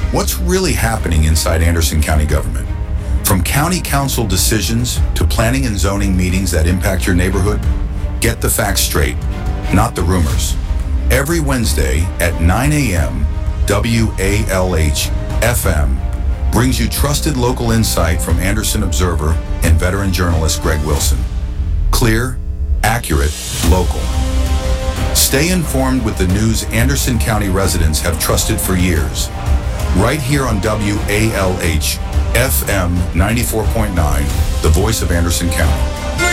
What's really happening inside Anderson County government? From county council decisions to planning and zoning meetings that impact your neighborhood, get the facts straight, not the rumors. Every Wednesday at 9 a.m., WALH FM brings you trusted local insight from Anderson Observer and veteran journalist Greg Wilson. Clear, accurate, local. Stay informed with the news Anderson County residents have trusted for years. Right here on WALH FM 94.9, the voice of Anderson County.